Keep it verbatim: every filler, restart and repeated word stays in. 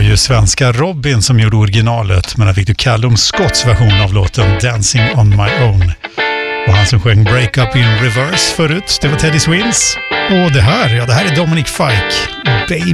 ju svenska Robin som gjorde originalet, men här fick du Callum Scotts version av låten Dancing on my own. Och han som sjöng Break Up in Reverse förut, det var Teddy Swims. Och det här, ja det här är Dominic Fike, Baby.